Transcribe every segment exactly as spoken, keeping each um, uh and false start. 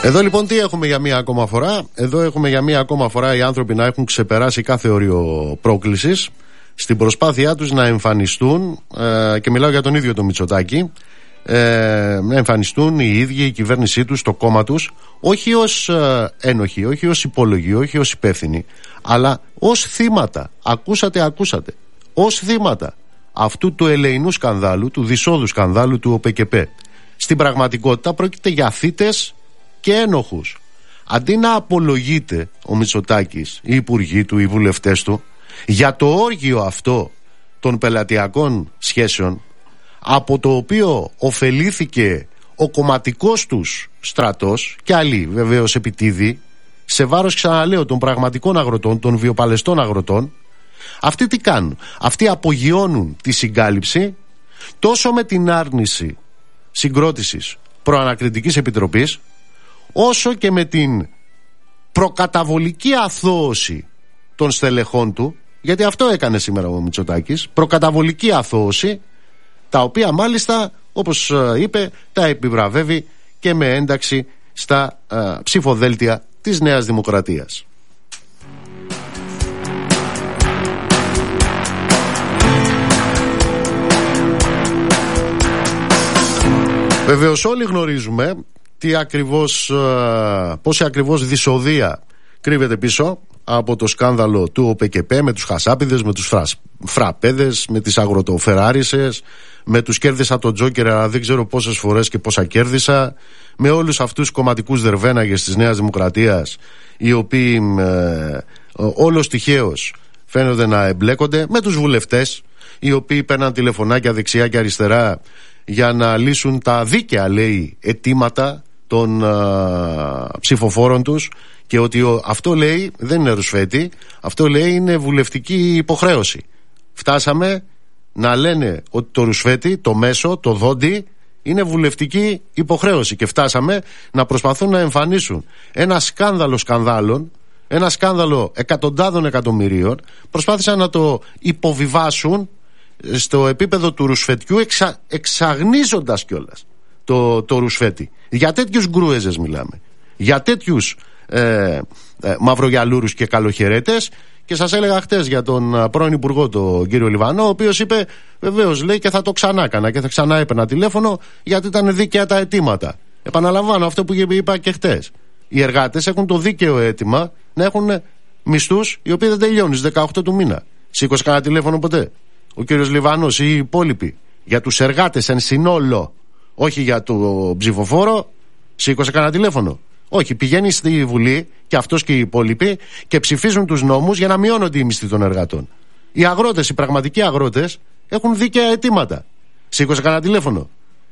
Εδώ λοιπόν τι έχουμε για μία ακόμα φορά? Εδώ έχουμε για μία ακόμα φορά οι άνθρωποι να έχουν ξεπεράσει κάθε όριο πρόκλησης στην προσπάθειά τους να εμφανιστούν, ε, και μιλάω για τον ίδιο τον Μητσοτάκη, ε, να εμφανιστούν οι ίδιοι, η κυβέρνησή τους, το κόμμα τους, όχι ως ε, ένοχοι, όχι ως υπόλογοι, όχι ως υπεύθυνοι, αλλά ως θύματα. Ακούσατε, ακούσατε. Ως θύματα αυτού του ελεηνού σκανδάλου, του δυσόδου σκανδάλου του ΟΠΕΚΕΠΕ. Στην πραγματικότητα πρόκειται για θύτες και ένοχους. Αντί να απολογείται ο Μητσοτάκης, οι υπουργοί του, οι βουλευτές του, για το όργιο αυτό των πελατειακών σχέσεων, από το οποίο ωφελήθηκε ο κομματικός τους στρατός και άλλοι βεβαίως επιτίδη, σε βάρος, ξαναλέω, των πραγματικών αγροτών, των βιοπαλαιστών αγροτών, αυτοί τι κάνουν? Αυτοί απογειώνουν τη συγκάλυψη τόσο με την άρνηση συγκρότησης προανακριτικής επιτροπής, όσο και με την προκαταβολική αθώωση των στελεχών του, γιατί αυτό έκανε σήμερα ο Μητσοτάκης, προκαταβολική αθώωση, τα οποία μάλιστα, όπως είπε, τα επιβραβεύει και με ένταξη στα ε, ψηφοδέλτια της Νέας Δημοκρατίας. Βεβαίως όλοι γνωρίζουμε τι ακριβώς, πόση ακριβώς δυσοδεία κρύβεται πίσω από το σκάνδαλο του ΟΠΕΚΕΠΕ, με τους χασάπιδες, με τους φρα, φραπέδες, με τις αγροτοφεράρισσες, με τους κέρδισα τον Τζόκερ, αλλά δεν ξέρω πόσες φορές και πόσα κέρδισα, με όλους αυτούς τους κομματικούς δερβέναγες της Νέας Δημοκρατίας, οι οποίοι ε, όλος τυχαίως φαίνονται να εμπλέκονται, με τους βουλευτές, οι οποίοι παίρναν τηλεφωνάκια δεξιά και αριστερά για να λύσουν τα δίκαια, λέει, αιτήματα των α, ψηφοφόρων τους, και ότι ο, αυτό, λέει, δεν είναι ρουσφέτη, αυτό, λέει, είναι βουλευτική υποχρέωση. Φτάσαμε να λένε ότι το ρουσφέτη, το μέσο, το δόντι είναι βουλευτική υποχρέωση, και φτάσαμε να προσπαθούν να εμφανίσουν ένα σκάνδαλο σκανδάλων, ένα σκάνδαλο εκατοντάδων εκατομμυρίων, προσπάθησαν να το υποβιβάσουν στο επίπεδο του ρουσφετιού, εξα, εξαγνίζοντας κιόλας το, το ρουσφέτη. Για τέτοιους γκρούεζες μιλάμε, για τέτοιους ε, ε, μαυρογιαλούρους και καλοχαιρέτες. Και σας έλεγα χτες για τον πρώην υπουργό, τον κύριο Λιβανό, ο οποίος είπε, βεβαίως, λέει, και θα το ξανά έκανα και θα ξανά έπαιρνα τηλέφωνο, γιατί ήταν δίκαια τα αιτήματα. Επαναλαμβάνω αυτό που είπα και χτες. Οι εργάτες έχουν το δίκαιο αίτημα να έχουν μισθούς οι οποίοι δεν τελειώνουν στις δεκαοκτώ του μήνα. Σήκωσε κανένα τηλέφωνο ποτέ ο κύριος Λιβανός ή οι υπόλοιποι για τους εργάτες εν συνόλο, όχι για το ψηφοφόρο? Σήκωσε κανένα τηλέφωνο? Όχι, πηγαίνει στη Βουλή και αυτός και οι υπόλοιποι και ψηφίζουν τους νόμους για να μειώνονται οι μισθοί των εργατών. Οι αγρότες, οι πραγματικοί αγρότες, έχουν δίκαια αιτήματα. Σήκωσε κανένα τηλέφωνο?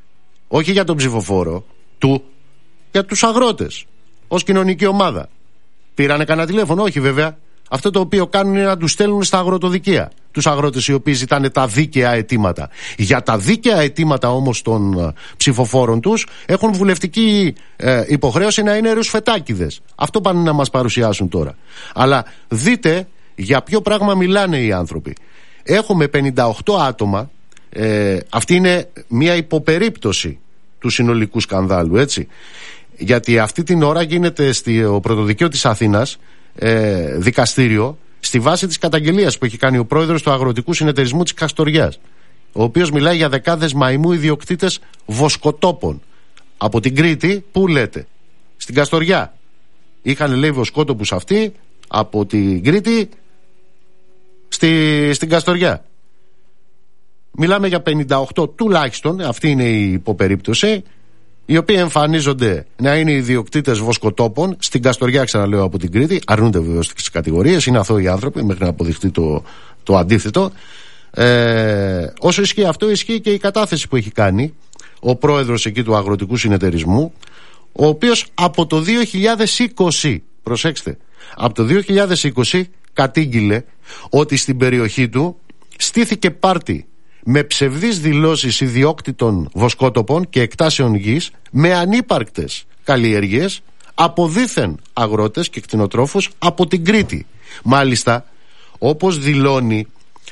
Όχι για τον ψηφοφόρο του, για τους αγρότες ως κοινωνική ομάδα. Πήρανε κανένα τηλέφωνο? Όχι, βέβαια. Αυτό το οποίο κάνουν είναι να τους στέλνουν στα αγροτοδικεία τους αγρότες, οι οποίοι ζητάνε τα δίκαια αιτήματα. Για τα δίκαια αιτήματα όμως των ψηφοφόρων τους έχουν βουλευτική ε, υποχρέωση να είναι ρουσφετάκηδες. Αυτό πάνε να μας παρουσιάσουν τώρα. Αλλά δείτε για ποιο πράγμα μιλάνε οι άνθρωποι. Έχουμε πενήντα οκτώ άτομα, ε, αυτή είναι μια υποπερίπτωση του συνολικού σκανδάλου, έτσι. Γιατί αυτή την ώρα γίνεται στο πρωτοδικείο της Αθήνας Ε, δικαστήριο, στη βάση της καταγγελίας που έχει κάνει ο πρόεδρος του Αγροτικού Συνεταιρισμού της Καστοριάς, ο οποίος μιλάει για δεκάδες μαϊμού ιδιοκτήτες βοσκοτόπων από την Κρήτη. Πού λέτε? Στην Καστοριά. Είχαν, λέει, βοσκότοπους αυτοί από την Κρήτη στη, στην Καστοριά. Μιλάμε για πενήντα οκτώ τουλάχιστον, αυτή είναι η υποπερίπτωση, οι οποίοι εμφανίζονται να είναι ιδιοκτήτες βοσκοτόπων στην Καστοριά, ξαναλέω, από την Κρήτη. Αρνούνται βεβαίως τις κατηγορίες, είναι αθώοι άνθρωποι μέχρι να αποδειχτεί το, το αντίθετο. Ε, όσο ισχύει αυτό, ισχύει και η κατάθεση που έχει κάνει ο πρόεδρος εκεί του Αγροτικού Συνεταιρισμού, ο οποίος από το δύο χιλιάδες είκοσι, προσέξτε, από το δύο χιλιάδες είκοσι κατήγγειλε ότι στην περιοχή του στήθηκε πάρτι με ψευδείς δηλώσεις ιδιόκτητων βοσκότοπων και εκτάσεων γης, με ανύπαρκτες καλλιέργειες από δήθεν αγρότες και κτηνοτρόφους από την Κρήτη. Μάλιστα, όπως δηλώνει,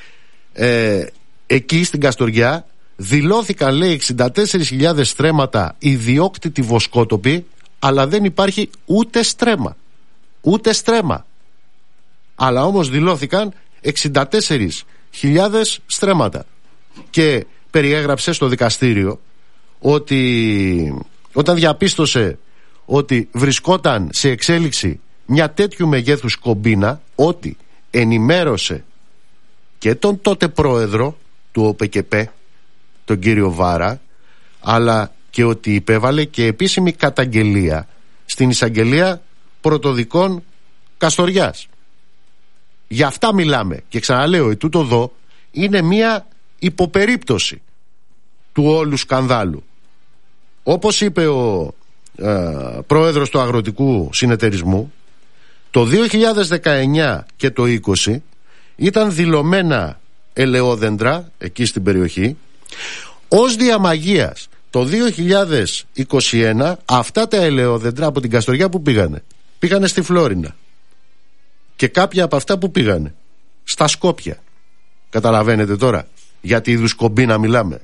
ε, εκεί στην Καστοριά δηλώθηκαν, λέει, εξήντα τέσσερις χιλιάδες στρέμματα ιδιόκτητοι βοσκότοποι αλλά δεν υπάρχει ούτε στρέμμα. Ούτε στρέμμα. Αλλά όμως δηλώθηκαν εξήντα τέσσερις χιλιάδες στρέμματα. Και περιέγραψε στο δικαστήριο ότι όταν διαπίστωσε ότι βρισκόταν σε εξέλιξη μια τέτοιου μεγέθους κομπίνα, ότι ενημέρωσε και τον τότε πρόεδρο του ΟΠΕΚΕΠΕ, τον κύριο Βάρα, αλλά και ότι υπέβαλε και επίσημη καταγγελία στην εισαγγελία πρωτοδικών Καστοριάς. Για αυτά μιλάμε. Και ξαναλέω, ετούτο εδώ είναι μια υποπερίπτωση του όλου σκανδάλου. Όπως είπε ο ε, πρόεδρος του Αγροτικού Συνεταιρισμού, το δύο χιλιάδες δεκαεννιά και το είκοσι ήταν δηλωμένα ελαιόδεντρα εκεί στην περιοχή. Ως διαμαγείας το δύο χιλιάδες είκοσι ένα αυτά τα ελαιόδεντρα από την Καστοριά που πήγανε? Πήγανε στη Φλόρινα. Και κάποια από αυτά που πήγανε? Στα Σκόπια. Καταλαβαίνετε τώρα για τι είδους κομπίνα μιλάμε?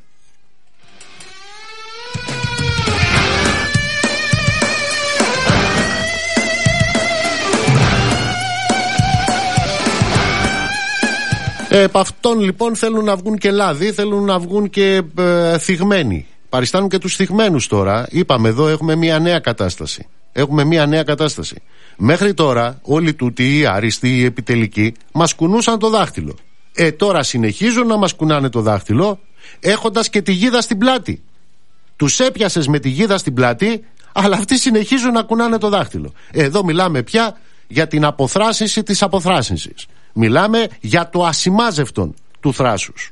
Επ' αυτών λοιπόν θέλουν να βγουν και λάδι, θέλουν να βγουν και ε, θυγμένοι. Παριστάνουν και τους θυγμένους τώρα. Είπαμε εδώ έχουμε μια νέα κατάσταση. Έχουμε μια νέα κατάσταση. Μέχρι τώρα όλοι τούτοι, οι άριστοι, οι επιτελικοί, μας κουνούσαν το δάχτυλο. Ε, τώρα συνεχίζουν να μας κουνάνε το δάχτυλο, έχοντας και τη γίδα στην πλάτη. Τους έπιασες με τη γίδα στην πλάτη, αλλά αυτοί συνεχίζουν να κουνάνε το δάχτυλο. Ε, εδώ μιλάμε πια για την αποθράσινση της αποθράσινσης. Μιλάμε για το ασημάζευτον του θράσους.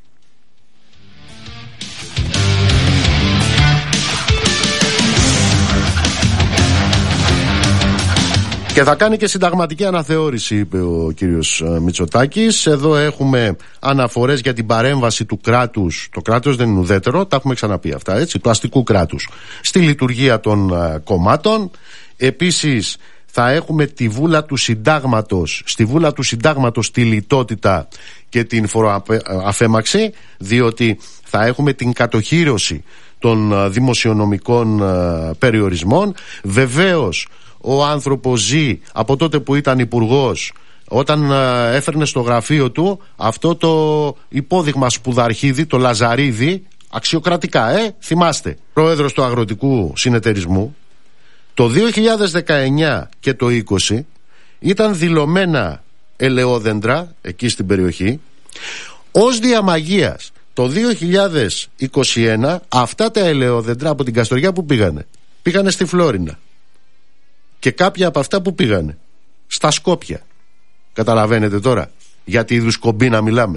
Και θα κάνει και συνταγματική αναθεώρηση, είπε ο κύριος Μητσοτάκης. Εδώ έχουμε αναφορές για την παρέμβαση του κράτους. Το κράτος δεν είναι ουδέτερο, τα έχουμε ξαναπεί αυτά, έτσι, του αστικού κράτους στη λειτουργία των uh, κομμάτων. Επίσης θα έχουμε τη βούλα του συντάγματος, στη βούλα του συντάγματος τη λιτότητα και την φοροαφέμαξη, διότι θα έχουμε την κατοχύρωση των uh, δημοσιονομικών uh, περιορισμών. Βεβαίως ο άνθρωπος ζει από τότε που ήταν υπουργός, όταν uh, έφερνε στο γραφείο του αυτό το υπόδειγμα σπουδαρχίδι, το Λαζαρίδι, αξιοκρατικά, ε, θυμάστε, πρόεδρος του Αγροτικού Συνεταιρισμού. Το δύο χιλιάδες δεκαεννιά και το είκοσι ήταν δηλωμένα ελαιόδεντρα εκεί στην περιοχή. Ως διαμαγείας το δύο χιλιάδες είκοσι ένα αυτά τα ελαιόδεντρα από την Καστοριά που πήγανε? Πήγανε στη Φλόρινα. Και κάποια από αυτά που πήγανε? Στα Σκόπια. Καταλαβαίνετε τώρα για τι είδους κομπίνα μιλάμε?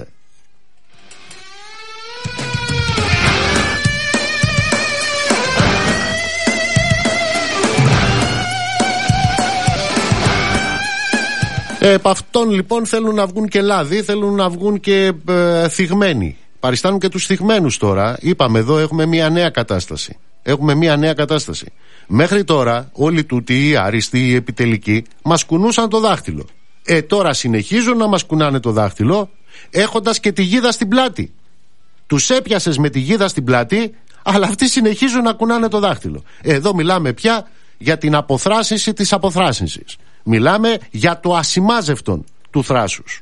Επ' αυτών λοιπόν θέλουν να βγουν και λάδι, θέλουν να βγουν και ε, θυγμένοι. Παριστάνουν και τους θυγμένους τώρα. Είπαμε εδώ έχουμε μια νέα κατάσταση. Έχουμε μια νέα κατάσταση. Μέχρι τώρα όλοι τούτοι, οι άριστοι, οι επιτελικοί, μας κουνούσαν το δάχτυλο. Ε, τώρα συνεχίζουν να μας κουνάνε το δάχτυλο, έχοντας και τη γίδα στην πλάτη. Τους έπιασες με τη γίδα στην πλάτη, αλλά αυτοί συνεχίζουν να κουνάνε το δάχτυλο. Ε, εδώ μιλάμε πια για την αποθράσινση της αποθράσινσης. Μιλάμε για το ασημάζευτον του θράσους.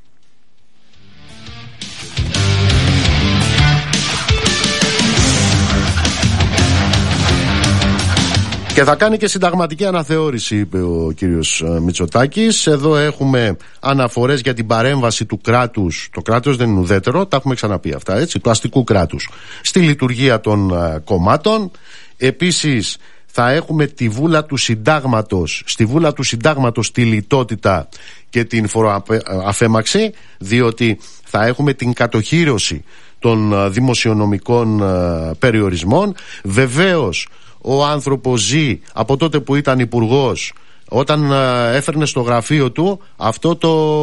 Και θα κάνει και συνταγματική αναθεώρηση, είπε ο κύριος Μητσοτάκης. Εδώ έχουμε αναφορές για την παρέμβαση του κράτους. Το κράτος δεν είναι ουδέτερο, τα έχουμε ξαναπεί αυτά, έτσι, του αστικού κράτους στη λειτουργία των uh, κομμάτων. Επίσης θα έχουμε τη βούλα του συντάγματος, στη βούλα του συντάγματος τη λιτότητα και την φοροαφέμαξη, διότι θα έχουμε την κατοχύρωση των uh, δημοσιονομικών uh, περιορισμών. Βεβαίως ο άνθρωπος ζει από τότε που ήταν υπουργός, όταν uh, έφερνε στο γραφείο του αυτό το